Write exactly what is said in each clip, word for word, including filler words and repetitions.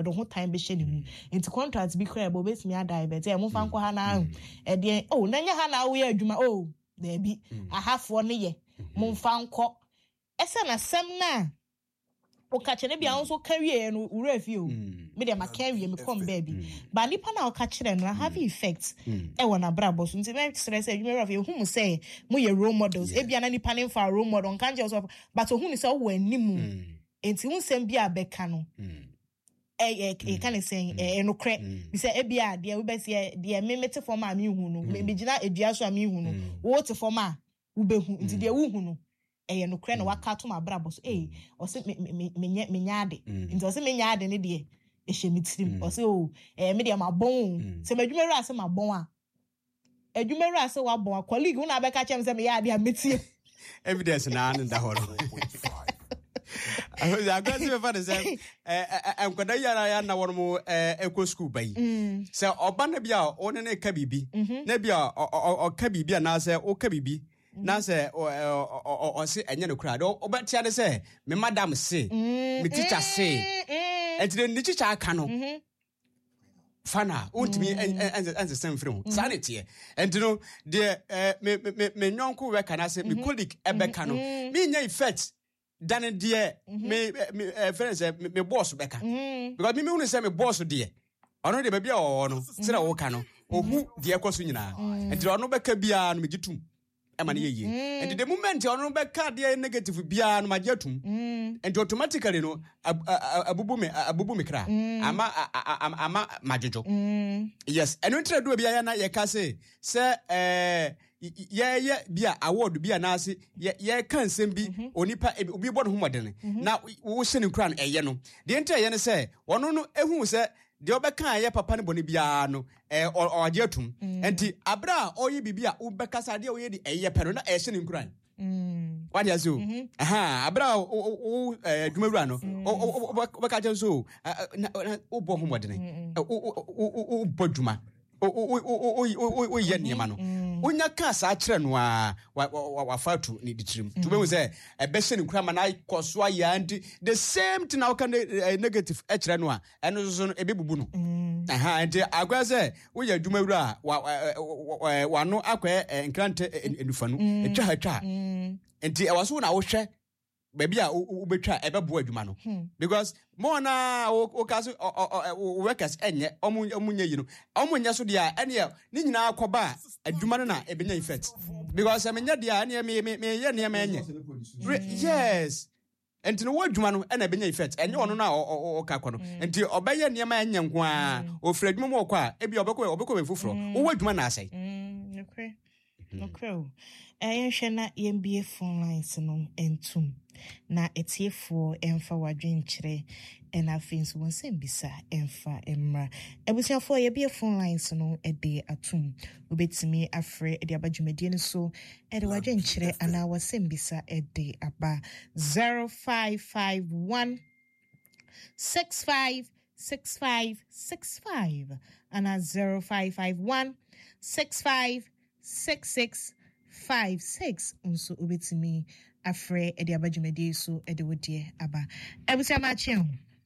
or the whole time be shedding into contracts be credible base me a dive e mo fan ko ha na e de oh na nya ha na wo ya adwuma oh there be a half one ye mo fan ko ese na sem na o ka chere bia nso carry no ura fie o me de ma carry me come baby ba nipa na o ka chere no have effects e wona brabo so nti me stress e dwuma rafie hu mo say mo ye role models e bia na nipa ne fa role model kan je so but hu ni say wo animu enti hu sem bia beka no eh eh kan say eh no kre bi say e bia de we be say de me mete form a me hu no me gina edua so a me hu no wo te form a wo be hu nti de wo hu no eh no kre no waka to ma brabo so eh o se me me me me nyaade nti o se me nyaade ne de e hye mitirim o se o eh me de ma bon se madwuma ru ase ma bon a adwuma ru ase wa bon a colleague hu na be ka chem se me yaade a metie evidence na an da horo I was going to say for say eh em kwada yara ya na won mo eh eco school bai say oba na bia o ne ka bibi na bia o ka bibi na say o ka bibi na say o se enye no kra do obetia de say me madam say me teacher say entire ni teacher aka no fana untimi enze sem frem sanity and no de me me me nyonko we kana say me colleague ebeka no me nya effect dan de me me friends me boss beka because me me unu say me boss de ono de ba bia o no sira wo ka no ohu de ekoso nyina and ono beka bia no me gitum ema na yeye and the moment ono beka de negative bia no majetum and automatically no abubu me abubu me kra ama ama majojo yes and we try do bia ya na ye ka say say eh ye ye bia award bia na ase ye ye kan sem bi onipa obi bo no homodene na wo hye ne kra no eye no de enta ye ne say wono no ehu say de obeka ye papa ne boni bia no eh oje atum enti abra oye bibia ubekasa de oye de eye pero na ehye ne kra mm what you so aha abra o adwumawura no obeka je so o bo homodene o bo dwuma o o o o ye niema no onya ka sa kire no a wa fatu ni ditirim to be say e be hye ne kra ma na koso aya and the same thing now can negative e kire no a eno so no e be bubu no aha and agwa say wo ya adwumawura wa wa no akwa enkrante enufa no etwa hatwa enti e waso na wo hwe baby a ubetwa ebebo adwuma no because more na o kaso workers enye omunye yi no omunye so dia ene ni nyina akoba adwuma no na ebenya effect because emenya dia ene me me ye ne enye yes enti no wadwuma no ena ebenya effect enye ono na o ka kono enti obeye ne ma enye nko a ofre adwuma mo kwa a ebi obekọ obekọ befufro wo wadwuma na asai okay okay eh hwena yembie phone lines no entum na etiefo emfa wadwen kire ena fins won sembisa emfa emra ebusiafo ye bie phone lines no ede atum obetimi afre ede abadwumedie no so ede wadwen kire ana wasembisa ede aba zero five five one six five six five six five ana zero five five one six five six six five six unso obetimi afre ede abadwumedie so ede wodie aba ebusia ma chien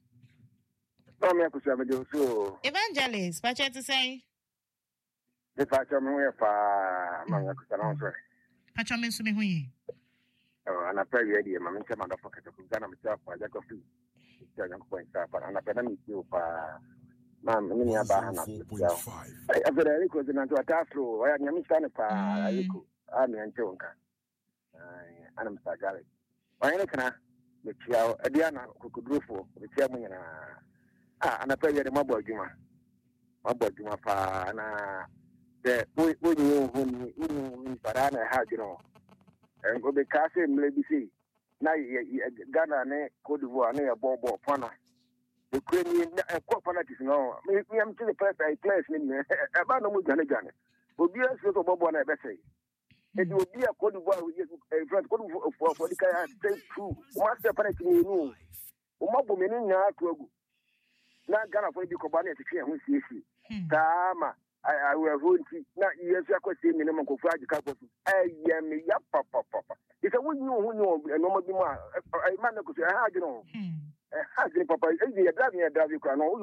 no me akusia me de so evangelist pa chat say de pa cha me we pa ma akusia na so pa cha me so me huyi oh ana pa ye die ma me cha ma da pocket ko gana me cha pa ja ko fi cha ja ko point sa pa ana pa na mi ti pa mam ni ya ba na ya ai avere ko zina to atafro wa nyami sana pa aliko ami anje wonka ai ana msagale wayene kana metia adiana kokudrofo metia munyana ah ana pa yere mabo adwuma mabo adwuma pa na de wonyi honi ni parana ha gino en go be kase mlebisi na Ghana ne Cote d'Ivoire ne ya bobo pana the Ukrainian co fanatics no me am to the first I class ni e ba no mu jane jane obi aso to bobo na e be say e di obi a Cote d'Ivoire e friend Cote d'Ivoire for the kaya stay true master fanatics ni no o mabo me ni nya to agu na Ghana for di ko ba na e twe ho siesie tama I will hold na yesu akwese mi ne man ko fu agika ko su eh me ya papa papa ise wonyi ho nyi no ma bi ma ai man ko se ha agino eh ha agino papa eh ya drive ya drive ko na